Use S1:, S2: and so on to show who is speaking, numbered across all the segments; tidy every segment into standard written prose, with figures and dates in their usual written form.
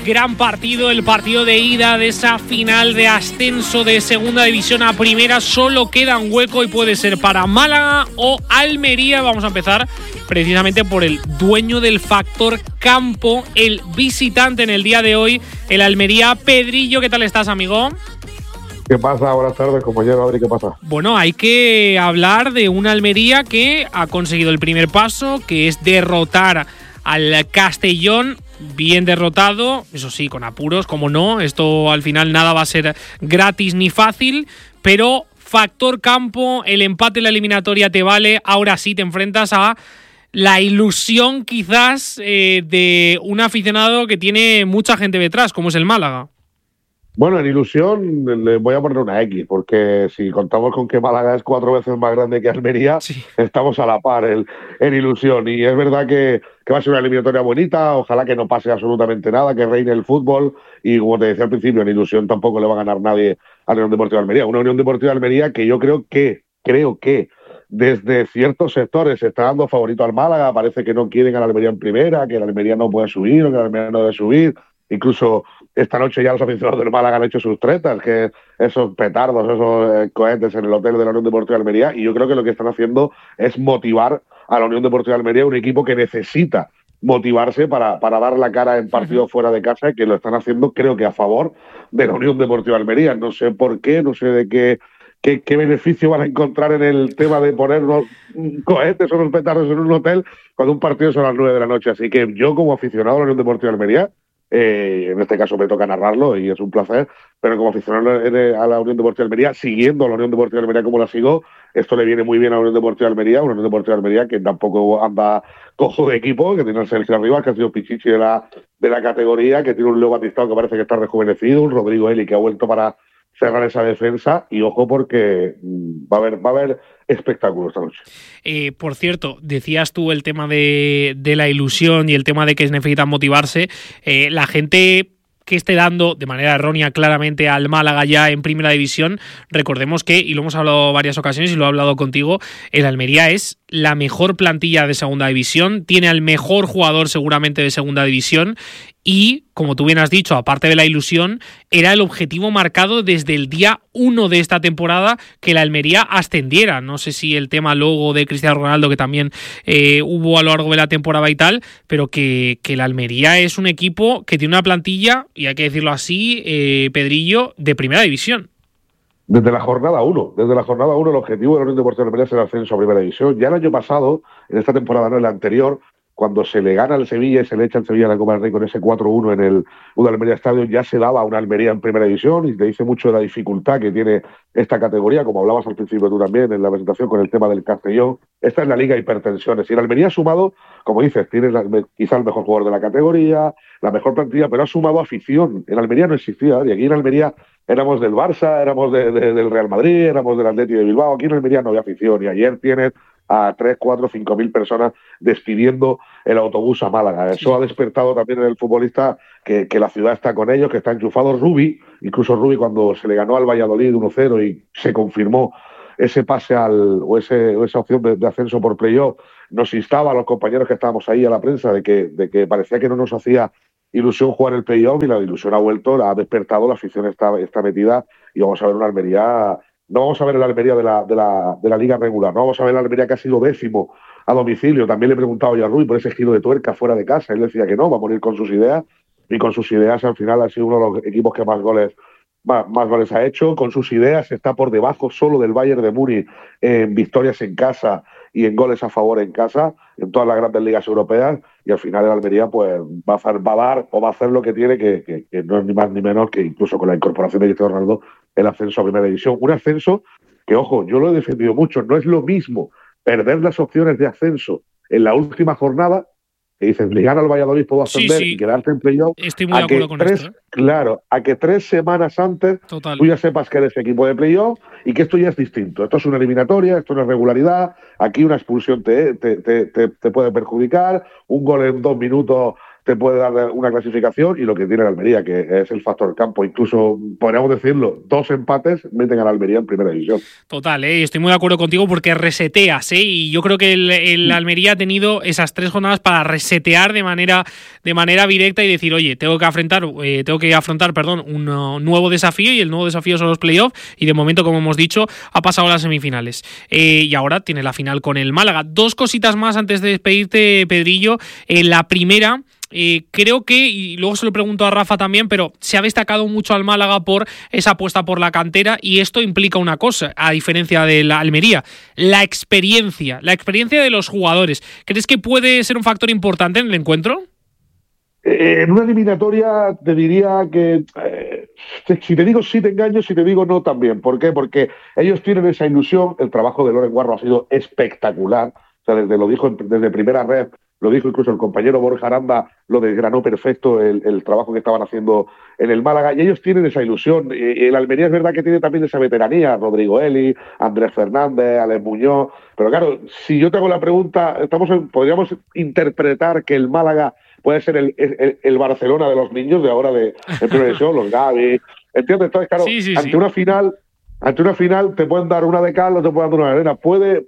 S1: Gran partido, el partido de ida de esa final de ascenso de segunda división a primera. Solo queda un hueco y puede ser para Málaga o Almería. Vamos a empezar precisamente por el dueño del factor campo, el visitante en el día de hoy, el Almería. Pedrillo, ¿qué tal estás, amigo?
S2: ¿Qué pasa? Buenas tardes, compañero. Adri, ¿qué pasa?
S1: Bueno, hay que hablar de una Almería que ha conseguido el primer paso, que es derrotar al Castellón. Bien derrotado, eso sí, con apuros, como no. Esto al final nada va a ser gratis ni fácil, pero factor campo, el empate en la eliminatoria te vale. Ahora sí te enfrentas a la ilusión quizás de un aficionado que tiene mucha gente detrás, como es el Málaga.
S2: Bueno, en ilusión le voy a poner una X, porque si contamos con que Málaga es 4 veces más grande que Almería, sí, estamos a la par en ilusión. Y es verdad que va a ser una eliminatoria bonita, ojalá que no pase absolutamente nada, que reine el fútbol. Y como te decía al principio, en ilusión tampoco le va a ganar nadie a la Unión Deportiva de Almería. Una Unión Deportiva de Almería que yo creo que desde ciertos sectores se está dando favorito al Málaga. Parece que no quieren a la Almería en primera, que la Almería no puede subir o que la Almería no debe subir. Incluso esta noche ya los aficionados del Málaga han hecho sus tretas, que esos petardos, esos cohetes en el hotel de la Unión Deportiva de Almería, y yo creo que lo que están haciendo es motivar a la Unión Deportiva de Almería, un equipo que necesita motivarse para dar la cara en partidos fuera de casa, y que lo están haciendo, creo que a favor de la Unión Deportiva de Almería. No sé por qué, no sé de qué beneficio van a encontrar en el tema de poner unos cohetes o unos petardos en un hotel cuando un partido es a las 9 de la noche. Así que yo, como aficionado a la Unión Deportiva de Almería, en este caso me toca narrarlo y es un placer, pero como aficionado a la Unión Deportiva de Almería, siguiendo a la Unión Deportiva de Almería como la sigo, esto le viene muy bien a la Unión Deportiva de Almería, una Unión Deportiva de Almería que tampoco anda cojo de equipo, que tiene el Sergio Arribas, que ha sido pichichi de la categoría, que tiene un Leo Batistao que parece que está rejuvenecido, un Rodrigo Eli que ha vuelto para cerrar esa defensa, y ojo porque va a haber espectáculo esta noche.
S1: Por cierto, decías tú el tema de la ilusión y el tema de que necesitan motivarse. La gente que esté dando de manera errónea claramente al Málaga ya en primera división, recordemos que, y lo hemos hablado varias ocasiones y lo he hablado contigo, el Almería es la mejor plantilla de segunda división, tiene al mejor jugador seguramente de segunda división y, como tú bien has dicho, aparte de la ilusión, era el objetivo marcado desde el día 1 de esta temporada que la Almería ascendiera. No sé si el tema luego de Cristiano Ronaldo, que también hubo a lo largo de la temporada y tal, pero que la Almería es un equipo que tiene una plantilla, y hay que decirlo así, Pedrillo, de primera división.
S2: Desde la jornada 1 el objetivo de la Unión Deportiva de Almería es el ascenso a primera división. Ya el año pasado, en esta temporada, no, en la anterior, cuando se le gana al Sevilla y se le echa al Sevilla la Copa del Rey con ese 4-1 en el Almería Stadium, ya se daba una Almería en primera división, y te dice mucho de la dificultad que tiene esta categoría, como hablabas al principio tú también en la presentación con el tema del Castellón. Esta es la Liga Hipertensiones, y el Almería ha sumado, como dices, tiene quizá el mejor jugador de la categoría, la mejor plantilla, pero ha sumado afición. En Almería no existía, y aquí en Almería éramos del Barça, éramos del Real Madrid, éramos del Atleti de Bilbao. Aquí en Almería no había afición, y ayer tienes a 3, 4, 5 mil personas despidiendo el autobús a Málaga. Eso ha despertado también en el futbolista que la ciudad está con ellos, que está enchufado. Incluso Rubi, cuando se le ganó al Valladolid 1-0 y se confirmó ese pase esa opción de ascenso por playoff, nos instaba a los compañeros que estábamos ahí, a la prensa, de que parecía que no nos hacía ilusión jugar el playoff, y la ilusión ha vuelto, ha despertado, la afición está metida, y vamos a ver una Almería. No vamos a ver el Almería de la liga regular, no vamos a ver el Almería que ha sido 10º a domicilio. También le he preguntado yo a Rui por ese giro de tuerca fuera de casa. Él decía que no, va a morir con sus ideas, y con sus ideas al final ha sido uno de los equipos que más goles ha hecho. Con sus ideas está por debajo solo del Bayern de Múnich en victorias en casa y en goles a favor en casa en todas las grandes ligas europeas, y al final el Almería pues va a hacer lo que tiene, que no es ni más ni menos que, incluso con la incorporación de Cristiano Ronaldo, el ascenso a primera división. Un ascenso que, ojo, yo lo he defendido mucho, no es lo mismo perder las opciones de ascenso en la última jornada, que dices, le gana al Valladolid, puedo ascender y quedarte en playoff.
S1: Estoy muy de acuerdo con esto.
S2: Claro, a que 3 semanas antes tú ya sepas que eres equipo de playoff y que esto ya es distinto. Esto es una eliminatoria, esto no es regularidad. Aquí una expulsión te puede perjudicar, un gol en 2 minutos te puede dar una clasificación y lo que tiene la Almería, que es el factor campo. Incluso, podríamos decirlo, 2 empates meten a la Almería en primera división.
S1: Total, estoy muy de acuerdo contigo porque reseteas, y yo creo que el Almería ha tenido esas 3 jornadas para resetear de manera directa y decir, oye, tengo que afrontar un nuevo desafío, y el nuevo desafío son los playoffs, y de momento, como hemos dicho, ha pasado a las semifinales. Y ahora tiene la final con el Málaga. 2 cositas más antes de despedirte, Pedrillo. La primera, creo que, y luego se lo pregunto a Rafa también, pero se ha destacado mucho al Málaga por esa apuesta por la cantera, y esto implica una cosa, a diferencia de la Almería: la experiencia de los jugadores. ¿Crees que puede ser un factor importante en el encuentro?
S2: En una eliminatoria te diría que si te digo sí te engaño, si te digo no también. ¿Por qué? Porque ellos tienen esa ilusión. El trabajo de Loren Guarro ha sido espectacular. O sea, desde primera red, lo dijo incluso el compañero Borja Aranda, lo desgranó perfecto el trabajo que estaban haciendo en el Málaga, y ellos tienen esa ilusión. Y el Almería es verdad que tiene también esa veteranía: Rodrigo Eli, Andrés Fernández, Alex Muñoz. Pero claro, si yo te hago la pregunta, podríamos interpretar que el Málaga puede ser el Barcelona de los niños de ahora de primera división, los Gavi, ¿entiendes? Entonces, claro,
S1: Sí.
S2: ante una final te pueden dar una de cal o te pueden dar una de arena. ¿Puede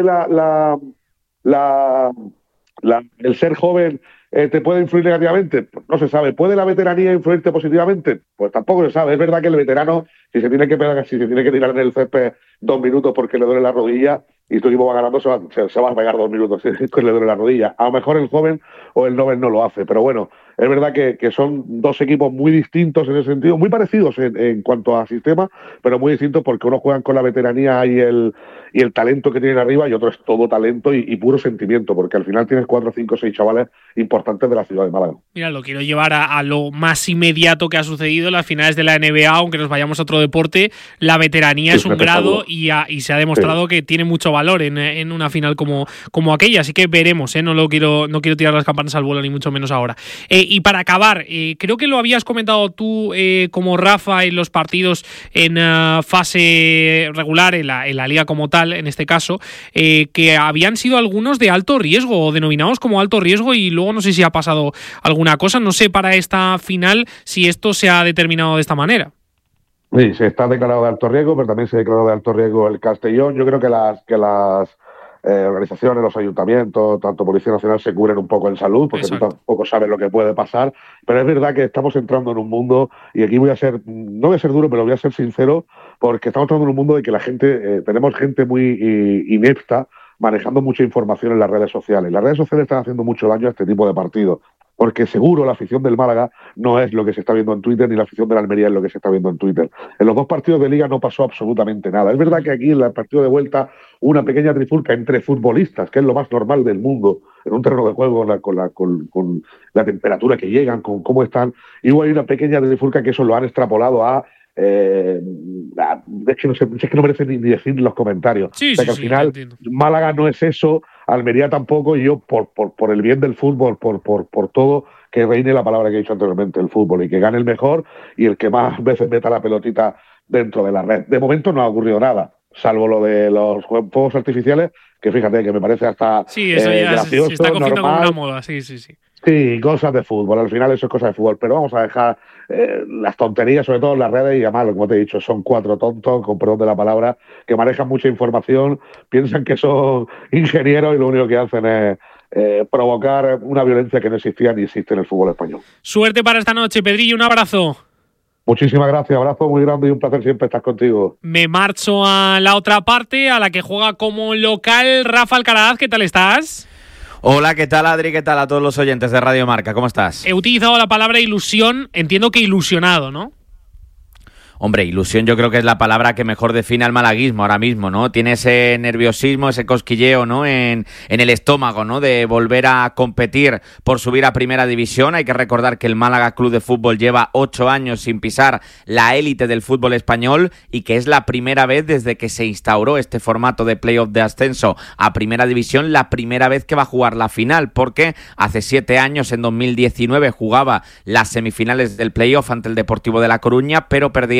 S2: el ser joven te puede influir negativamente? Pues no se sabe. ¿Puede la veteranía influirte positivamente? Pues tampoco se sabe. Es verdad que el veterano, si se tiene que tirar en el césped 2 minutos porque le duele la rodilla y tu equipo va ganando, se va a pegar 2 minutos que le duele la rodilla. A lo mejor el joven o el noven no lo hace, pero bueno, es verdad que son 2 equipos muy distintos en ese sentido, muy parecidos en cuanto a sistema, pero muy distintos, porque unos juegan con la veteranía y el talento que tienen arriba, y otro es todo talento y puro sentimiento, porque al final tienes 4, 5, 6 chavales importantes de la ciudad de Málaga.
S1: Mira, lo quiero llevar a lo más inmediato que ha sucedido en las finales de la NBA, aunque nos vayamos a otro deporte. La veteranía es un grado, y se ha demostrado que tiene mucho valor en una final como aquella, así que veremos, no quiero tirar las campanas al vuelo, ni mucho menos ahora. Y para acabar, creo que lo habías comentado tú, como Rafa, en los partidos en fase regular, en la liga como tal, en este caso, que habían sido algunos de alto riesgo, o denominados como alto riesgo, y luego no sé si ha pasado alguna cosa. No sé para esta final si esto se ha determinado de esta manera.
S2: Sí, se está declarado de alto riesgo, pero también se ha declarado de alto riesgo el Castellón. Yo creo que las organizaciones, los ayuntamientos, tanto Policía Nacional, se cubren un poco en salud, porque tú tampoco sabes lo que puede pasar. Pero es verdad que estamos entrando en un mundo, y aquí no voy a ser duro, pero voy a ser sincero, porque estamos entrando en un mundo de que la gente, tenemos gente muy inepta manejando mucha información en las redes sociales. Las redes sociales están haciendo mucho daño a este tipo de partidos, porque seguro la afición del Málaga no es lo que se está viendo en Twitter, ni la afición de la Almería es lo que se está viendo en Twitter. En los 2 partidos de Liga no pasó absolutamente nada. Es verdad que aquí en el partido de vuelta hubo una pequeña trifulca entre futbolistas, que es lo más normal del mundo, en un terreno de juego, con la temperatura que llegan, con cómo están, y hubo ahí una pequeña trifulca que eso lo han extrapolado a es que no merece ni decir los comentarios.
S1: Sí,
S2: o sea, que al final Málaga no es eso, Almería tampoco, y yo por el bien del fútbol, por todo, que reine la palabra que he dicho anteriormente, el fútbol, y que gane el mejor y el que más veces meta la pelotita dentro de la red. De momento no ha ocurrido nada, salvo lo de los fuegos artificiales, que fíjate que me parece hasta gracioso,
S1: se está cogiendo
S2: normal.
S1: Como una moda, sí.
S2: Sí, cosas de fútbol, al final eso es cosa de fútbol, pero vamos a dejar las tonterías, sobre todo en las redes, y además, como te he dicho, son 4 tontos, con perdón de la palabra, que manejan mucha información, piensan que son ingenieros y lo único que hacen es provocar una violencia que no existía ni existe en el fútbol español.
S1: Suerte para esta noche, Pedrillo, un abrazo.
S2: Muchísimas gracias, abrazo muy grande y un placer siempre estar contigo.
S1: Me marcho a la otra parte, a la que juega como local Rafa Alcaraz. ¿Qué tal estás?
S3: Hola, ¿qué tal, Adri? ¿Qué tal a todos los oyentes de Radio Marca? ¿Cómo estás?
S1: He utilizado la palabra ilusión, entiendo que ilusionado, ¿no?
S3: Hombre, ilusión yo creo que es la palabra que mejor define al malaguismo ahora mismo, ¿no? Tiene ese nerviosismo, ese cosquilleo, ¿no? En el estómago, ¿no? De volver a competir por subir a Primera División. Hay que recordar que el Málaga Club de Fútbol lleva 8 años sin pisar la élite del fútbol español, y que es la primera vez desde que se instauró este formato de playoff de ascenso a Primera División, la primera vez que va a jugar la final, porque hace 7 años, en 2019, jugaba las semifinales del playoff ante el Deportivo de La Coruña, pero perdía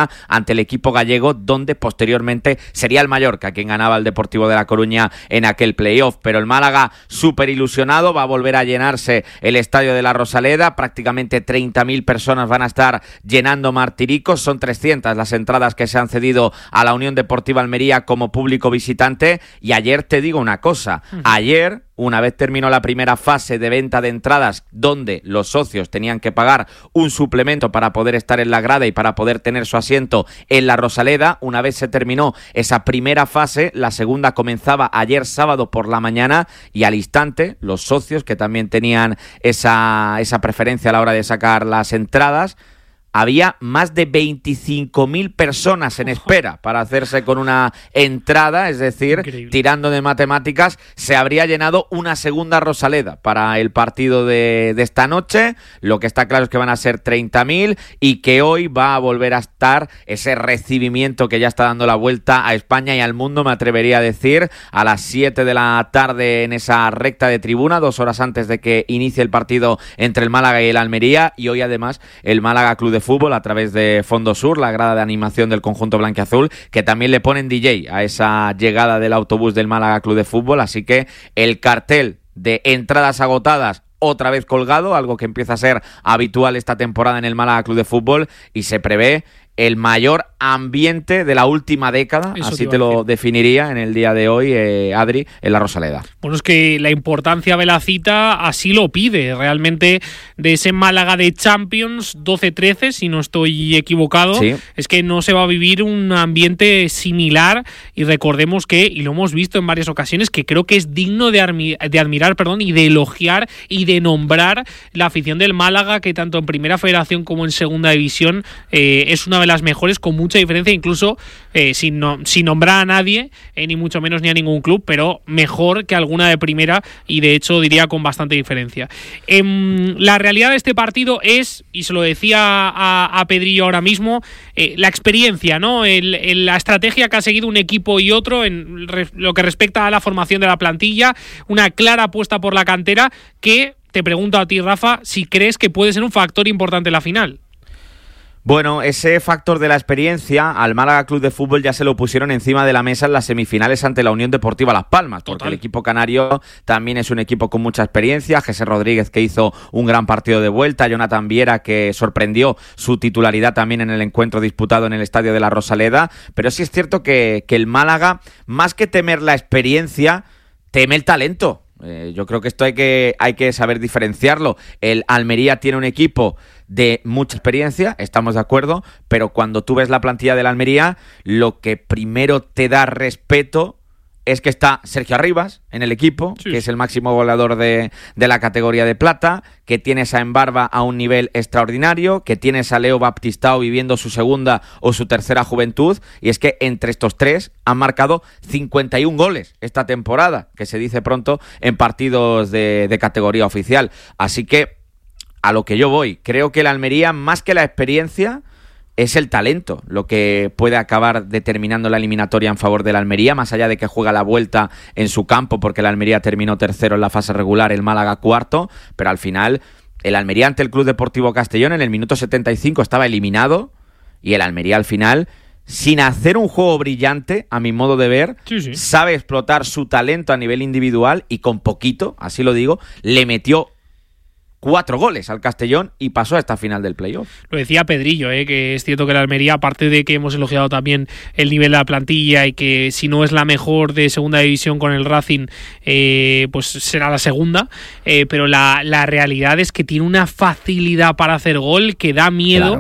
S3: mañana ante el equipo gallego, donde posteriormente sería el Mallorca quien ganaba el Deportivo de La Coruña en aquel playoff. Pero el Málaga súper ilusionado, va a volver a llenarse el estadio de la Rosaleda, prácticamente 30.000 personas van a estar llenando Martiricos, son 300 las entradas que se han cedido a la Unión Deportiva Almería como público visitante. Y ayer te digo una cosa, ayer, una vez terminó la primera fase de venta de entradas, donde los socios tenían que pagar un suplemento para poder estar en la grada y para poder tener su asiento en la Rosaleda, una vez se terminó esa primera fase, la segunda comenzaba ayer sábado por la mañana, y al instante los socios, que también tenían esa preferencia a la hora de sacar las entradas, había más de 25.000 personas en espera para hacerse con una entrada, es decir, increíble. Tirando de matemáticas, se habría llenado una segunda Rosaleda para el partido de esta noche. Lo que está claro es que van a ser 30.000 y que hoy va a volver a estar ese recibimiento que ya está dando la vuelta a España y al mundo, me atrevería a decir, a las 7 de la tarde en esa recta de tribuna, 2 horas antes de que inicie el partido entre el Málaga y el Almería. Y hoy además el Málaga Club de Fútbol, a través de Fondo Sur, la grada de animación del conjunto blanquiazul, que también le ponen DJ a esa llegada del autobús del Málaga Club de Fútbol. Así que el cartel de entradas agotadas otra vez colgado, algo que empieza a ser habitual esta temporada en el Málaga Club de Fútbol, y se prevé el mayor ambiente de la última década, eso así te lo definiría en el día de hoy, Adri, en la Rosaleda.
S1: Bueno, es que la importancia de la cita así lo pide, realmente, de ese Málaga de Champions 12-13, si no estoy equivocado, sí. Es que no se va a vivir un ambiente similar, y recordemos que, y lo hemos visto en varias ocasiones, que creo que es digno de admirar, y de elogiar y de nombrar la afición del Málaga, que tanto en Primera Federación como en Segunda División es una de las mejores, con mucha diferencia, incluso sin nombrar a nadie, ni mucho menos ni a ningún club, pero mejor que alguna de primera, y de hecho diría con bastante diferencia. La realidad de este partido es, y se lo decía a Pedrillo ahora mismo, la experiencia, ¿no? La estrategia que ha seguido un equipo y otro en lo que respecta a la formación de la plantilla, una clara apuesta por la cantera, que te pregunto a ti, Rafa, si crees que puede ser un factor importante en la final.
S3: Bueno, ese factor de la experiencia al Málaga Club de Fútbol ya se lo pusieron encima de la mesa en las semifinales ante la Unión Deportiva Las Palmas, porque Total. El equipo canario también es un equipo con mucha experiencia. Jesús Rodríguez, que hizo un gran partido de vuelta, Jonathan Viera, que sorprendió su titularidad también en el encuentro disputado en el estadio de la Rosaleda. Pero sí es cierto que el Málaga, más que temer la experiencia, teme el talento. Yo creo que esto hay que saber diferenciarlo. El Almería tiene un equipo de mucha experiencia, estamos de acuerdo, pero cuando tú ves la plantilla del Almería, lo que primero te da respeto es que está Sergio Arribas en el equipo, sí, que es el máximo goleador de la categoría de plata, que tienes a Embarba a un nivel extraordinario, que tienes a Leo Baptistao viviendo su segunda o su tercera juventud, y es que entre estos tres han marcado 51 goles esta temporada, que se dice pronto, en partidos de categoría oficial. Así que, a lo que yo voy, creo que el Almería, más que la experiencia, es el talento lo que puede acabar determinando la eliminatoria en favor del Almería, más allá de que juega la vuelta en su campo, porque el Almería terminó tercero en la fase regular, el Málaga cuarto, pero al final el Almería ante el Club Deportivo Castellón en el minuto 75 estaba eliminado, y el Almería al final, sin hacer un juego brillante, a mi modo de ver, sí, sabe explotar su talento a nivel individual, y con poquito, así lo digo, le metió 4 goles al Castellón y pasó a esta final del playoff.
S1: Lo decía Pedrillo, que es cierto que la Almería, aparte de que hemos elogiado también el nivel de la plantilla y que si no es la mejor de segunda división con el Racing, pues será la segunda, pero la realidad es que tiene una facilidad para hacer gol que da miedo,